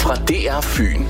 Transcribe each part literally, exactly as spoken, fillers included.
fra D R Fyn.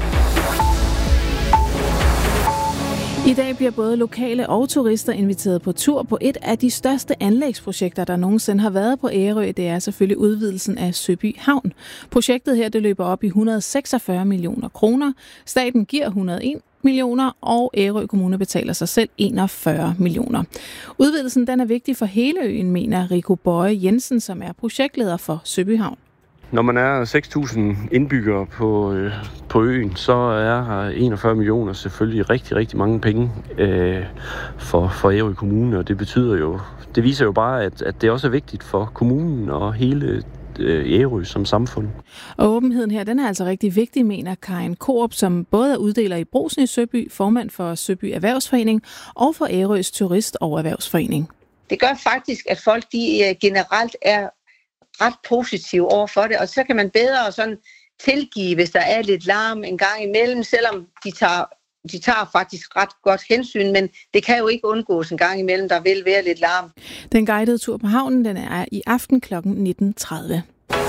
I dag bliver både lokale og turister inviteret på tur på et af de største anlægsprojekter, der nogensinde har været på Ærø. Det er selvfølgelig udvidelsen af Søby Havn. Projektet her det løber op i et hundrede og seksogfyrre millioner kroner. Staten giver et hundrede og en millioner, og Ærø Kommune betaler sig selv enogfyrre millioner. Udvidelsen den er vigtig for hele øen, mener Rico Bøje Jensen, som er projektleder for Søby Havn. Når man er seks tusind indbyggere på, øh, på øen, så er enogfyrre millioner selvfølgelig rigtig, rigtig mange penge øh, for, for Ærø Kommune, og det betyder jo, det viser jo bare, at, at det også er vigtigt for kommunen og hele øh, Ærø som samfund. Og åbenheden her, den er altså rigtig vigtig, mener Karin Korup, som både er uddeler i Brugsen i Søby, formand for Søby Erhvervsforening og for Ærøs Turist- og Erhvervsforening. Det gør faktisk, at folk de generelt er ret positiv over for det, og så kan man bedre sådan tilgive, hvis der er lidt larm en gang imellem, selvom de tager, de tager faktisk ret godt hensyn, men det kan jo ikke undgås en gang imellem, der vil være lidt larm. Den guidede tur på havnen, den er i aften klokken nitten tredive.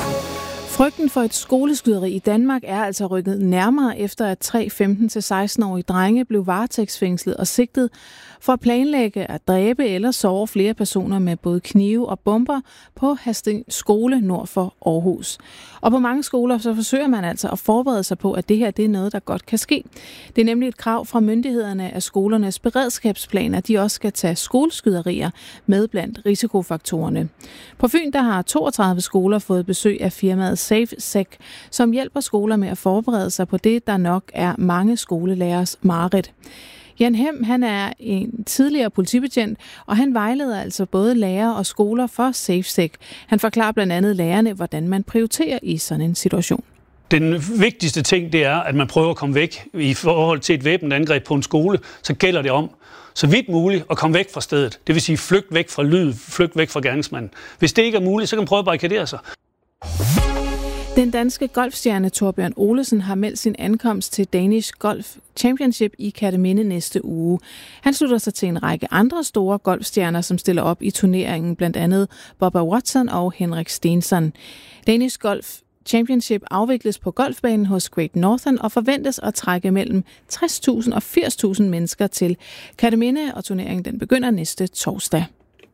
Frygten for et skoleskyderi i Danmark er altså rykket nærmere efter, at tre femten til seksten-årige drenge blev varetægtsfængslet og sigtet for at planlægge at dræbe eller såre flere personer med både knive og bomber på Hadsten skole nord for Aarhus. Og på mange skoler så forsøger man altså at forberede sig på, at det her det er noget, der godt kan ske. Det er nemlig et krav fra myndighederne, at skolernes beredskabsplaner de også skal tage skoleskyderier med blandt risikofaktorerne. På Fyn der har toogtredive skoler fået besøg af firmaet SafeSec, som hjælper skoler med at forberede sig på det, der nok er mange skolelærers mareridt. Jan Hem, han er en tidligere politibetjent, og han vejleder altså både lærere og skoler for SafeSec. Han forklarer blandt andet lærerne, hvordan man prioriterer i sådan en situation. Den vigtigste ting, det er, at man prøver at komme væk i forhold til et væbnet angreb på en skole. Så gælder det om, så vidt muligt, at komme væk fra stedet. Det vil sige, flygt væk fra lyd, flygt væk fra gerningsmanden. Hvis det ikke er muligt, så kan man prøve at barrikadere sig. Den danske golfstjerne Torbjørn Olesen har meldt sin ankomst til Danish Golf Championship i Kerteminde næste uge. Han slutter sig til en række andre store golfstjerner, som stiller op i turneringen, blandt andet Bubba Watson og Henrik Stenson. Danish Golf Championship afvikles på golfbanen hos Great Northern og forventes at trække mellem tres tusind og firs tusind mennesker til Kerteminde, og turneringen den begynder næste torsdag.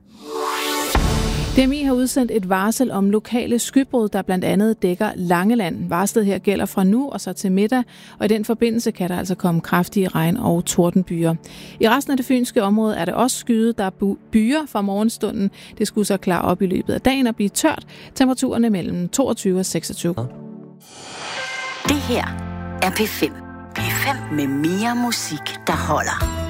D M I har udsendt et varsel om lokale skybrud, der blandt andet dækker Langeland. Varslet her gælder fra nu og så til middag, og i den forbindelse kan der altså komme kraftige regn- og tordenbyer. I resten af det fynske område er det også skyet, der er byer fra morgenstunden. Det skulle så klare op i løbet af dagen og blive tørt. Temperaturerne mellem toogtyve og seksogtyve. Det her er P fem. P fem med mere musik, der holder.